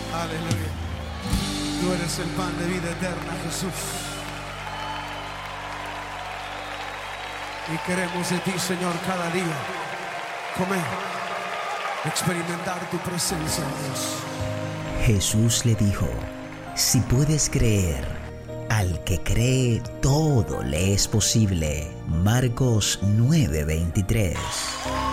Aleluya. Tú eres el pan de vida eterna, Jesús. Y queremos de ti, Señor, cada día comer, experimentar tu presencia, Dios. Jesús le dijo: si puedes creer, al que cree todo le es posible. Marcos 9:23.